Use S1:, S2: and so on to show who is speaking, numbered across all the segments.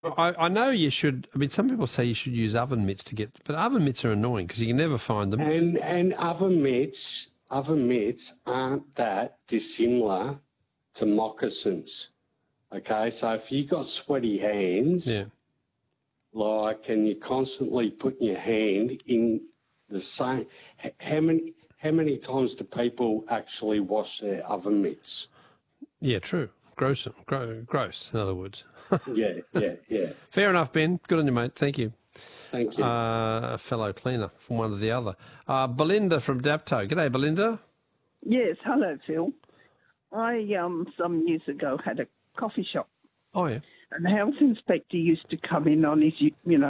S1: I know you should. I mean, some people say you should use oven mitts but oven mitts are annoying because you can never find them.
S2: And oven mitts aren't that dissimilar to moccasins. Okay, so if you got sweaty hands,
S1: Yeah.
S2: and you're constantly putting your hand in the same, how many times do people actually wash their oven mitts?
S1: Yeah, true. Gross, in other words.
S2: Yeah.
S1: Fair enough, Ben. Good on you, mate. Thank you.
S2: Thank you.
S1: A fellow cleaner from one or the other. Belinda from Dapto. G'day, Belinda.
S3: Yes, hello, Phil. I, some years ago, had a coffee shop.
S1: Oh, yeah.
S3: And the health inspector used to come in on his,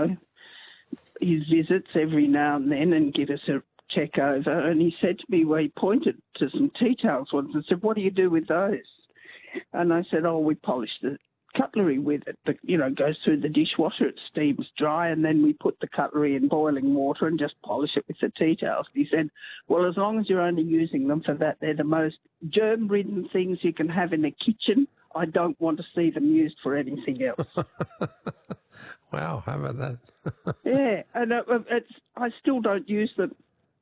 S3: his visits every now and then and give us a check over. And he said to me, he pointed to some tea towels once and said, "What do you do with those?" And I said, "Oh, we polish the cutlery with it. But, goes through the dishwasher, it steams dry, and then we put the cutlery in boiling water and just polish it with the tea towels." He said, "Well, as long as you're only using them for that, they're the most germ-ridden things you can have in a kitchen. I don't want to see them used for anything else."
S1: Wow, how about that?
S3: Yeah, and I still don't use them.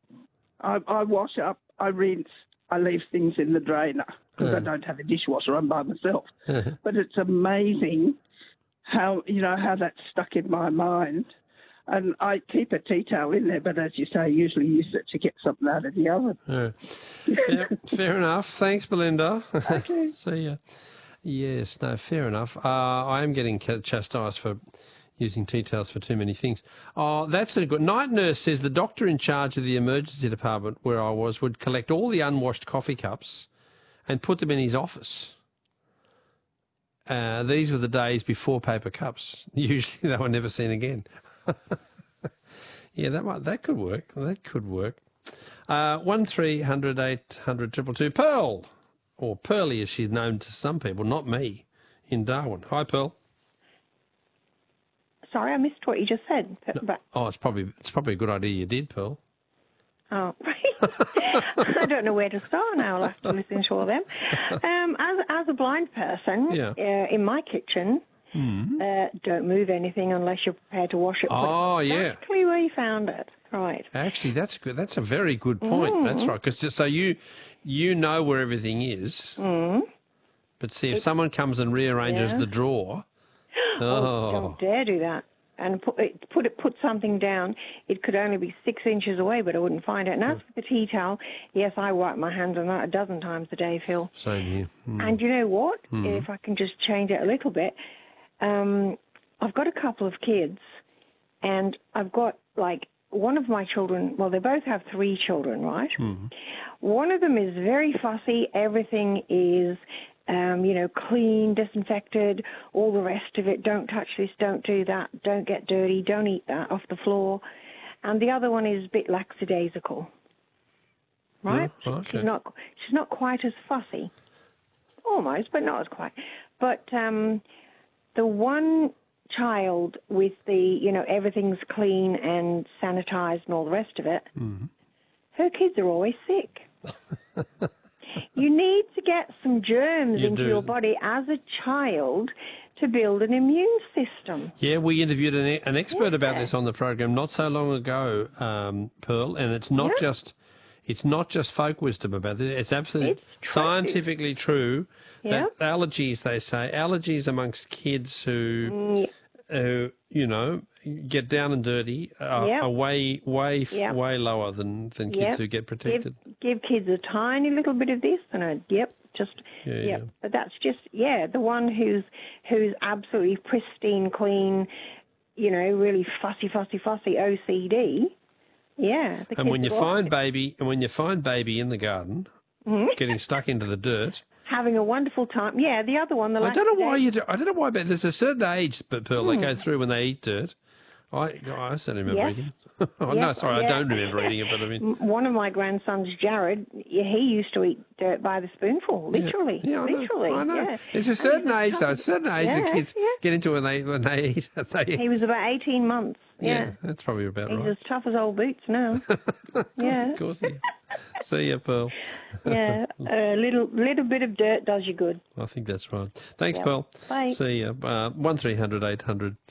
S3: I wash up, I rinse, I leave things in the drainer because I don't have a dishwasher. I'm by myself. But it's amazing how that's stuck in my mind. And I keep a tea towel in there, but as you say, I usually use it to get something out of the oven.
S1: Yeah. Fair enough. Thanks, Belinda.
S3: Okay.
S1: See ya. Yes, no, fair enough. I am getting chastised for using tea towels for too many things. Oh, that's a good. Night nurse says the doctor in charge of the emergency department where I was would collect all the unwashed coffee cups and put them in his office. These were the days before paper cups. Usually they were never seen again. Yeah, that could work. That could work. 1300 800 222. Pearl, or Pearly as she's known to some people, not me, in Darwin. Hi, Pearl.
S4: Sorry, I missed what you just said. But...
S1: Oh, it's probably a good idea you did, Pearl.
S4: Oh, I don't know where to start now. I'll have to listen to all of them. As a blind person, in my kitchen, don't move anything unless you're prepared to wash it.
S1: Oh,
S4: exactly where you found it. Right.
S1: Actually, that's good. That's a very good point. That's right. Because so you know where everything is. But see, if someone comes and rearranges the drawer,
S4: don't dare do that. And put something down. It could only be 6 inches away, but I wouldn't find it. And as for the tea towel, yes, I wipe my hands on that a dozen times a day, Phil.
S1: Same here.
S4: And you know what? If I can just change it a little bit, I've got a couple of kids, and I've got one of my children. Well, they both have 3 children, right? One of them is very fussy. Everything is clean, disinfected, all the rest of it. Don't touch this, don't do that, don't get dirty, don't eat that off the floor. And the other one is a bit lackadaisical, right?
S1: Yeah, okay.
S4: She's not quite as fussy. Almost, but not as quite. But the one child with the, everything's clean and sanitized and all the rest of it, her kids are always sick. You need to get some germs into your body as a child to build an immune system.
S1: Yeah, we interviewed an expert about this on the program not so long ago, Pearl, and it's not just folk wisdom about it. It's absolutely scientifically true that allergies amongst kids who get down and dirty are way lower than kids who get protected.
S4: Give kids a tiny little bit of this and but that's just the one who's absolutely pristine, clean, really fussy OCD. Yeah.
S1: And when you find baby in the garden getting stuck into the dirt,
S4: having a wonderful time. Yeah, the other one.
S1: I don't know why, but there's a certain age, Pearl, they go through when they eat dirt. I certainly remember eating. No, sorry, I don't remember eating it, but I mean...
S4: One of my grandsons, Jared, he used to eat dirt by the spoonful, literally.
S1: Yeah,
S4: literally.
S1: I know.
S4: Yeah.
S1: There's a certain age, though. A certain age the kids get into when they eat.
S4: He was about 18 months. Yeah,
S1: that's probably about right.
S4: He's as tough as old boots now. Yeah.
S1: Of course he is. See you, Pearl.
S4: Yeah, a little bit of dirt does you good.
S1: I think that's right. Thanks,
S4: Yeah.
S1: Pearl.
S4: Bye.
S1: See you. 1300 800